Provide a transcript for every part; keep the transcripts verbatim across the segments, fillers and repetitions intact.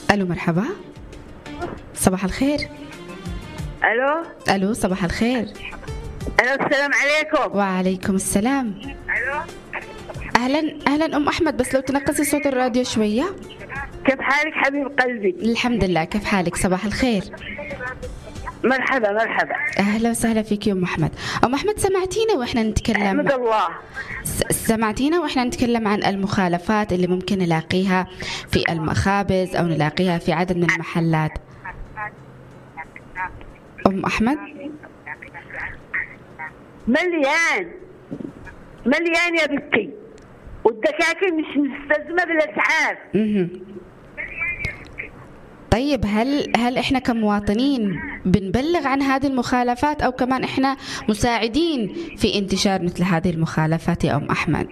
ألو مرحبا، صباح الخير. الو ألو صباح الخير. الو السلام عليكم. وعليكم السلام. الو أهلا أهلا أم أحمد، بس لو تنقصي صوت الراديو شوية. كيف حالك حبيب قلبي؟ الحمد لله، كيف حالك؟ صباح الخير. مرحبا مرحبا. أهلا وسهلا فيك يا أم أحمد. أم أحمد سمعتينا وإحنا نتكلم. أحمد الله. سمعتينا وإحنا نتكلم عن المخالفات اللي ممكن نلاقيها في المخابز أو نلاقيها في عدد من المحلات. أم أحمد مليان مليان يا بنتي، والدكاكين مش مستلزمة بالأسعار. مهم. طيب هل هل احنا كمواطنين بنبلغ عن هذه المخالفات او كمان احنا مساعدين في انتشار مثل هذه المخالفات يا ام احمد؟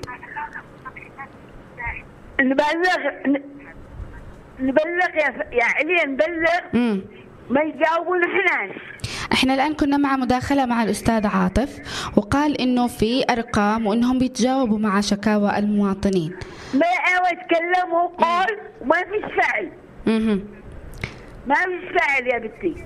نبلغ نبلغ يا يا علي نبلغ. امم ما يجاوبون احناش. احنا الان كنا مع مداخله مع الاستاذ عاطف وقال انه في ارقام وانهم بيتجاوبوا مع شكاوى المواطنين. ما يعاود يتكلموا قول وما فيش فعل. اها ما فيش فعل يا بنتي.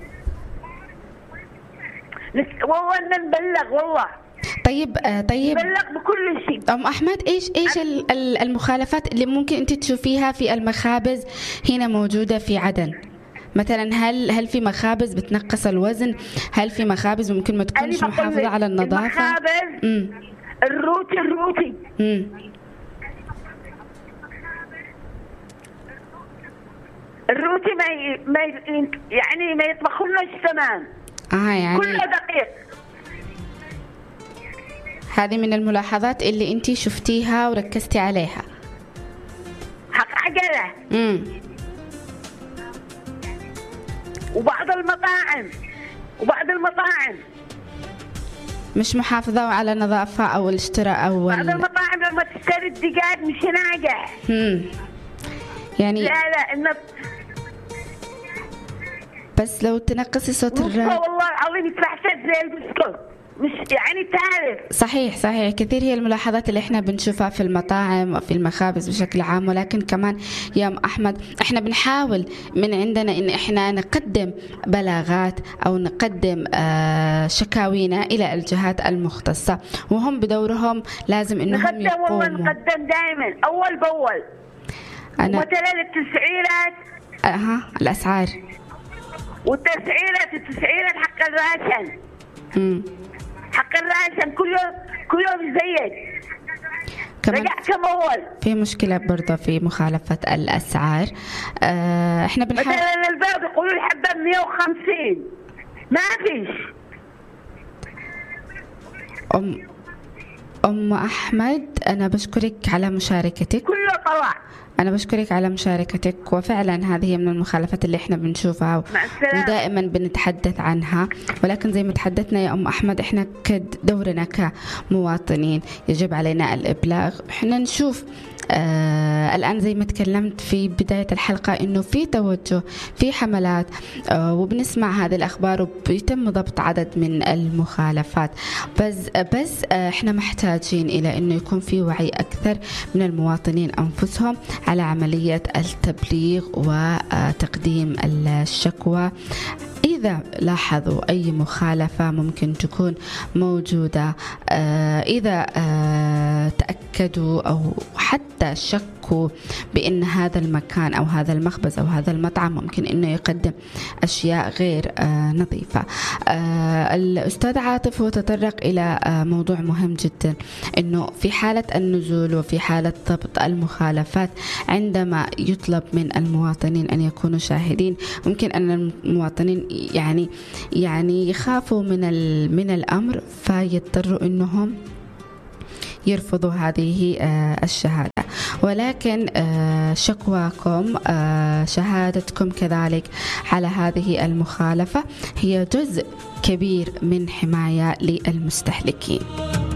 والله نبلغ والله. طيب آه طيب نبلغ بكل شيء. ام احمد ايش ايش المخالفات اللي ممكن انت تشوفيها في المخابز هنا موجوده في عدن؟ مثلا هل هل في مخابز بتنقص الوزن؟ هل في مخابز ممكن ما تكونش محافظه على النظافه؟ المخابز امم الروتي الروتي امم الروتي ما ي... ما ي... يعني ما يطبخوناش تمام. اه يعني كله دقيق. هذه من الملاحظات اللي انت شفتيها وركزتي عليها. حق عجله. امم وبعض المطاعم وبعض المطاعم مش محافظة على النظافة أو الاشتراء أو بعض المطاعم لما تشتري الدجاج مش ناجح. امم يعني لا لا إن بس لو تنقصي صوت الراديو. والله العظيم يتبعثر زي البسكوت، مش يعني تعرف. صحيح صحيح، كثير هي الملاحظات اللي احنا بنشوفها في المطاعم وفي المخابز بشكل عام، ولكن كمان يا ام احمد احنا بنحاول من عندنا ان احنا نقدم بلاغات او نقدم آه شكاوينا الى الجهات المختصة، وهم بدورهم لازم انهم نقدم يقوموا. والله نقدم دائما اول باول. أنا مثلا التسعيرات. اها الاسعار. والتسعيرات التسعيرات حق الراشن. امم حق الراشن كل يوم كل يوم يزيد. كمان رجع كم اول. في مشكلة برضه في مخالفة الأسعار. آه احنا بنحاول. مثلا البيض يقولوا الحبة ب مية وخمسين ما فيش. أم أم أحمد أنا بشكرك على مشاركتك. كله طلع. أنا بشكرك على مشاركتك، وفعلا هذه من المخالفات اللي إحنا بنشوفها ودائما بنتحدث عنها، ولكن زي ما تحدثنا يا أم أحمد إحنا كدورنا كمواطنين يجب علينا الإبلاغ. إحنا نشوف آه الآن زي ما تكلمت في بداية الحلقة إنه في توجه في حملات آه وبنسمع هذه الأخبار وبيتم ضبط عدد من المخالفات، بس بس آه إحنا محتاجين إلى إنه يكون في وعي أكثر من المواطنين أنفسهم على عملية التبليغ وتقديم الشكوى إذا لاحظوا أي مخالفة ممكن تكون موجودة، إذا تأكدوا أو حتى شكوا بأن هذا المكان أو هذا المخبز أو هذا المطعم ممكن أنه يقدم أشياء غير نظيفة. الأستاذ عاطف هو تطرق إلى موضوع مهم جدا، أنه في حالة النزول وفي حالة ضبط المخالفات عندما يطلب من المواطنين أن يكونوا شاهدين، ممكن أن المواطنين يعني يعني يخافوا من من الأمر فيضطروا أنهم يرفضوا هذه الشهادة، ولكن شكواكم شهادتكم كذلك على هذه المخالفة هي جزء كبير من حماية للمستهلكين.